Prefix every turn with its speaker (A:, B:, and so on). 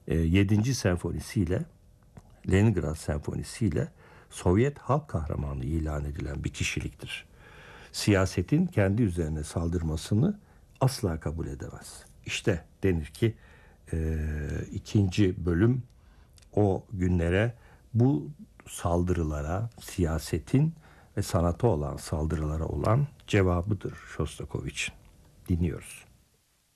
A: 7. senfonisiyle, Leningrad senfonisiyle Sovyet halk kahramanı ilan edilen bir kişiliktir. Siyasetin kendi üzerine saldırmasını asla kabul edemez. İşte denir ki ikinci bölüm o günlere, bu saldırılara, siyasetin ve sanata olan saldırılara olan cevabıdır Shostakovich'in. Dinliyoruz.